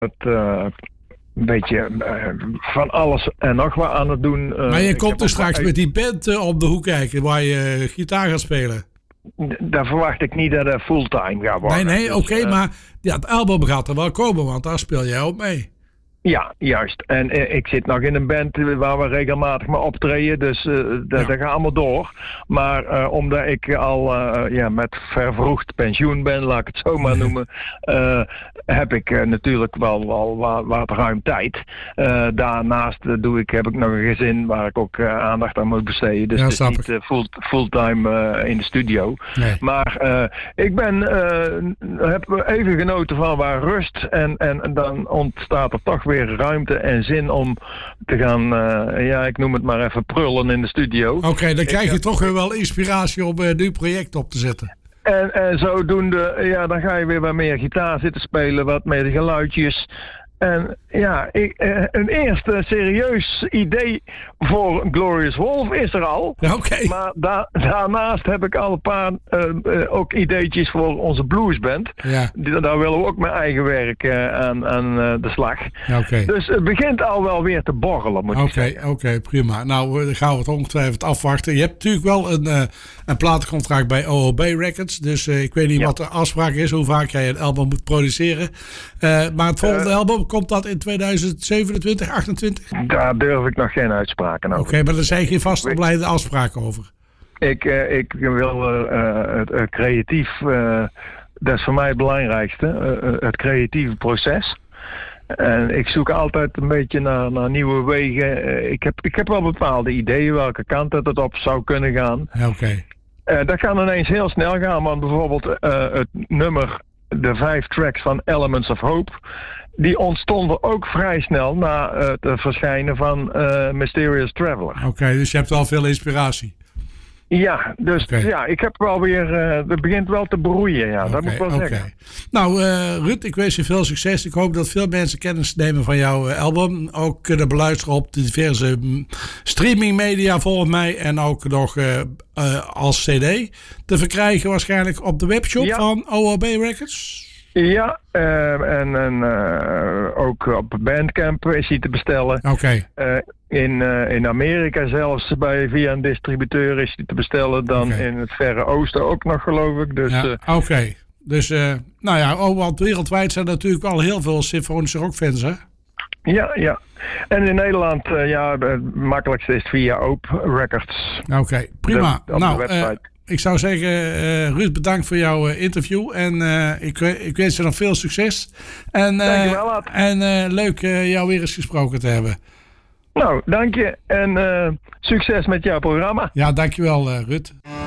Het een beetje van alles en nog wat aan het doen. Maar je komt dus straks met die band op de hoek kijken waar je gitaar gaat spelen. Daar verwacht ik niet dat het fulltime gaat worden. Nee, oké, maar ja, het album gaat er wel komen, want daar speel jij ook mee. Ja, juist. En ik zit nog in een band waar we regelmatig maar optreden, dus dat gaat allemaal door. Maar omdat ik al met vervroegd pensioen ben, laat ik het zo maar noemen, heb ik natuurlijk wel wat ruim tijd. Daarnaast heb ik nog een gezin waar ik ook aandacht aan moet besteden. Dus het is niet fulltime in de studio. Nee. Maar ik heb even genoten van waar rust en dan ontstaat er toch weer ruimte en zin om te gaan, ik noem het maar even prullen in de studio. Oké, dan krijg je toch weer wel inspiratie om een nieuw project op te zetten. En zodoende, dan ga je weer wat meer gitaar zitten spelen, wat meer geluidjes. En een eerste serieus idee voor Glorious Wolf is er al. Okay. Maar daarnaast heb ik al een paar ook ideetjes voor onze bluesband. Ja. Daar willen we ook mijn eigen werk aan de slag. Okay. Dus het begint al wel weer te borrelen, moet ik zeggen. Oké, prima. Nou, dan gaan we het ongetwijfeld afwachten. Je hebt natuurlijk wel een platencontract bij OOB Records. Dus ik weet niet wat de afspraak is, hoe vaak jij een album moet produceren. Maar het volgende album, komt dat in 2027, 28? Daar durf ik nog geen uitspraken over. Oké, maar er zijn geen vastgelegde afspraken over. Ik wil het creatief, dat is voor mij het belangrijkste, het creatieve proces. En ik zoek altijd een beetje naar nieuwe wegen. Ik heb wel bepaalde ideeën welke kant het op zou kunnen gaan. Oké. Dat kan ineens heel snel gaan, want bijvoorbeeld het nummer, de 5 tracks van Elements of Hope, die ontstonden ook vrij snel na het verschijnen van Mysterious Traveler. Oké, dus je hebt wel veel inspiratie. Ja, dus ik heb wel weer, het begint wel te broeien, dat moet ik wel zeggen. Nou, Ruud, ik wens je veel succes. Ik hoop dat veel mensen kennis nemen van jouw album. Ook kunnen beluisteren op de diverse streamingmedia volgens mij. En ook nog als cd te verkrijgen waarschijnlijk op de webshop van OOB Records. Ja, en ook op Bandcamp is hij te bestellen. Oké. In Amerika zelfs via een distributeur is hij te bestellen. Dan in het Verre Oosten ook nog, geloof ik. Dus, Oké. Dus, want wereldwijd zijn er natuurlijk wel heel veel symfonische rockfans, hè? Ja. En in Nederland, het makkelijkste is via Oop Records. Oké, prima. Op de website. Ik zou zeggen, Ruud, bedankt voor jouw interview. En ik wens je nog veel succes. En, dankjewel, Ad. En leuk jou weer eens gesproken te hebben. Nou, dank je. En succes met jouw programma. Ja, dankjewel, Ruud.